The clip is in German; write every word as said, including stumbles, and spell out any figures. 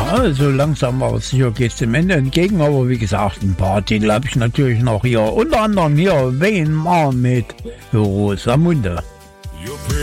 also langsam aber sicher geht es dem Ende entgegen, aber wie gesagt, ein paar Titel habe ich natürlich noch hier. Unter anderem hier Wayne Marr mit Rosamunde.